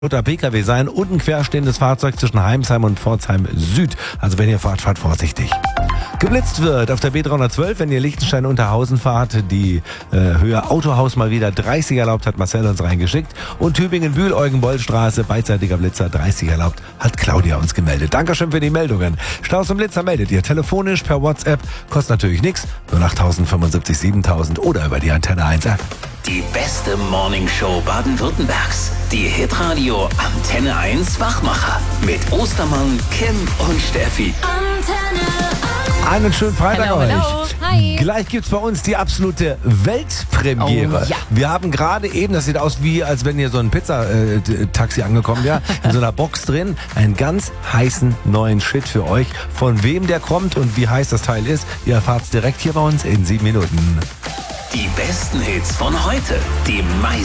Oder PKW sein und ein querstehendes Fahrzeug zwischen Heimsheim und Pforzheim Süd. Also wenn ihr fahrt, fahrt vorsichtig. Geblitzt wird auf der B312, wenn ihr Liechtenstein-Unterhausen fahrt. Die Höhe Autohaus mal wieder 30 erlaubt, hat Marcel uns reingeschickt. Und Tübingen-Bühl-Eugen-Boll-Straße, beidseitiger Blitzer 30 erlaubt, hat Claudia uns gemeldet. Dankeschön für die Meldungen. Staus und Blitzer meldet ihr telefonisch per WhatsApp. Kostet natürlich nichts. 08000 75 7000 oder über die Antenne 1 App. Die beste Morningshow Baden-Württembergs. Die Hitradio Antenne 1 Wachmacher. Mit Ostermann, Kim und Steffi. Antenne 1. Einen schönen Freitag Hello, euch. hello. Hi. Gleich gibt's bei uns die absolute Weltpremiere. Oh, ja. Wir haben gerade eben, das sieht aus wie, als wenn hier so ein Pizzataxi angekommen wäre, in so einer Box drin, einen ganz heißen neuen Shit für euch. Von wem der kommt und wie heiß das Teil ist, ihr erfahrt's direkt hier bei uns in 7 Minuten. Die besten Hits von heute. Die meisten